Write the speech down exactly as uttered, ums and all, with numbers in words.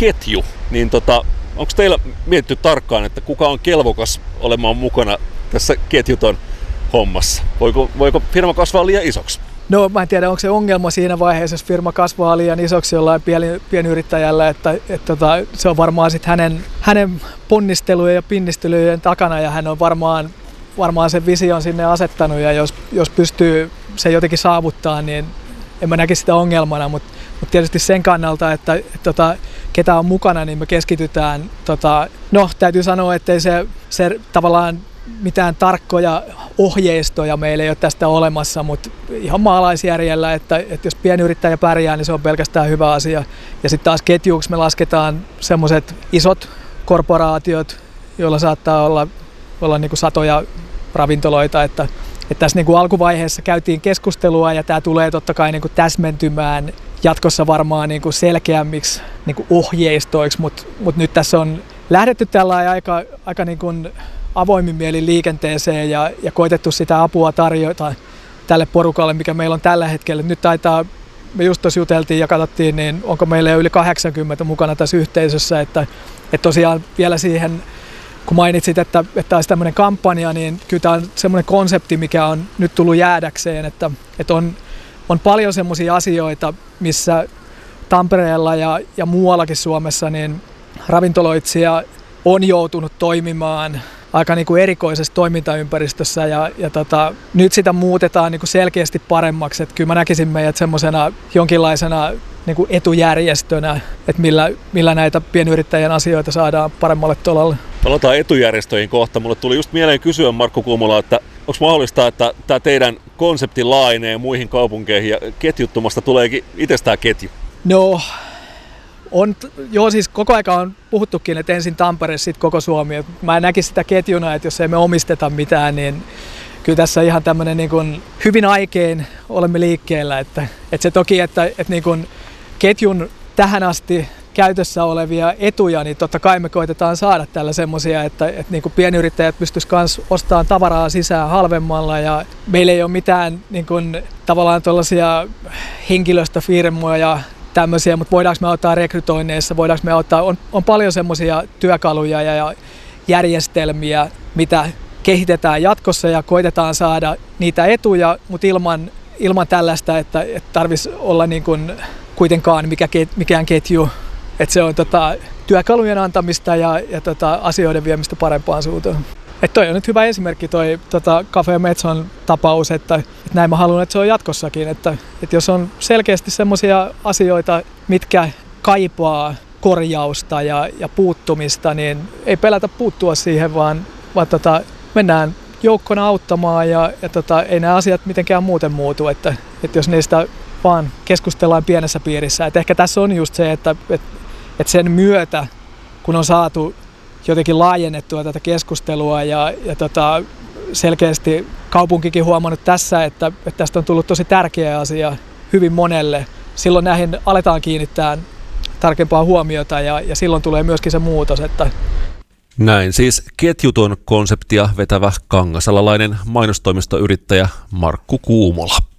ketju, niin tota, onko teillä mietitty tarkkaan, että kuka on kelvokas olemaan mukana tässä ketjuton hommassa? Voiko, voiko firma kasvaa liian isoksi? No mä en tiedä, onko se ongelma siinä vaiheessa, jos firma kasvaa liian isoksi jollain pien, pienyrittäjällä, että, että, että se on varmaan sitten hänen, hänen ponnistelujen ja pinnistelyjen takana ja hän on varmaan, varmaan sen vision sinne asettanut ja jos, jos pystyy se jotenkin saavuttaa, niin en mä näkisi sitä ongelmana, mutta, mutta tietysti sen kannalta, että, että, että ketä on mukana, niin me keskitytään, tota, no täytyy sanoa, ettei se, se tavallaan mitään tarkkoja ohjeistoja meillä ei ole tästä olemassa, mutta ihan maalaisjärjellä, että, että jos pienyrittäjä pärjää, niin se on pelkästään hyvä asia. Ja sitten taas ketjuksi me lasketaan semmoiset isot korporaatiot, joilla saattaa olla, olla niin kuin satoja ravintoloita, että, että tässä niin kuin alkuvaiheessa käytiin keskustelua ja tämä tulee totta kai niin kuin täsmentymään jatkossa varmaan niin kuin selkeämmiksi niin kuin ohjeistoiksi, mutta, mutta nyt tässä on lähdetty tällä aika, aika niin kuin avoimin mielin liikenteeseen ja, ja koitettu sitä apua tarjota tälle porukalle, mikä meillä on tällä hetkellä. Nyt taitaa, me just tuossa juteltiin ja katsottiin, niin onko meillä jo yli kahdeksankymmentä mukana tässä yhteisössä, että, että tosiaan vielä siihen, kun mainitsit, että, että olisi tämmöinen kampanja, niin kyllä tämä on semmoinen konsepti, mikä on nyt tullut jäädäkseen, että, että on, on paljon semmoisia asioita, missä Tampereella ja, ja muuallakin Suomessa niin ravintoloitsija on joutunut toimimaan aika niin kuin erikoisessa toimintaympäristössä ja, ja tota, nyt sitä muutetaan niin kuin selkeästi paremmaksi. Että kyllä mä näkisin meidät semmoisena jonkinlaisena niin kuin etujärjestönä, että millä, millä näitä pienyrittäjän asioita saadaan paremmalle tolalle. Palataan etujärjestöihin kohta. Mulle tuli just mieleen kysyä Markku Kuumola, että onko mahdollista, että tämä teidän konsepti laajenee muihin kaupunkeihin ja ketjuttumasta tuleekin itsestään ketju? No, on, joo siis koko ajan on puhuttukin, että ensin Tampere, sitten koko Suomi. Mä en näkisi sitä ketjuna, että jos ei me omisteta mitään, niin kyllä tässä ihan tämmöinen niin kuin hyvin aikein olemme liikkeellä. Että, että se toki, että, että niin kuin ketjun tähän asti käytössä olevia etuja, niin totta kai me koitetaan saada tällä semmoisia, että, että niin kuin pienyrittäjät pystyisivät myös ostamaan tavaraa sisään halvemmalla ja meillä ei ole mitään niin kuin, tavallaan tuollaisia henkilöstöfirmoja tämmöisiä, mutta voidaanko me auttaa rekrytoinneissa, voidaanko me auttaa, on, on paljon semmoisia työkaluja ja, ja järjestelmiä, mitä kehitetään jatkossa ja koitetaan saada niitä etuja, mutta ilman, ilman tällaista, että, että tarvitsisi olla niin kuin kuitenkaan mikä, mikään ketju, että se on tota, työkalujen antamista ja, ja tota, asioiden viemistä parempaan suuntaan. Että toi on nyt hyvä esimerkki toi tota, Cafe Metson tapaus, että, että näin mä haluan, että se on jatkossakin, että, että jos on selkeästi semmoisia asioita, mitkä kaipaa korjausta ja, ja puuttumista, niin ei pelätä puuttua siihen, vaan, vaan tota, mennään joukkona auttamaan ja, ja tota, ei nämä asiat mitenkään muuten muutu, että, että jos niistä vaan keskustellaan pienessä piirissä. Et ehkä tässä on just se, että et, et sen myötä, kun on saatu jotenkin laajennettua tätä keskustelua ja, ja tota, selkeästi kaupunkikin huomannut tässä, että, että tästä on tullut tosi tärkeä asia hyvin monelle. Silloin näihin aletaan kiinnittää tarkempaa huomiota ja, ja silloin tulee myöskin se muutos. Että näin siis ketjuton konseptia vetävä kangasalalainen mainostoimistoyrittäjä Markku Kuumola.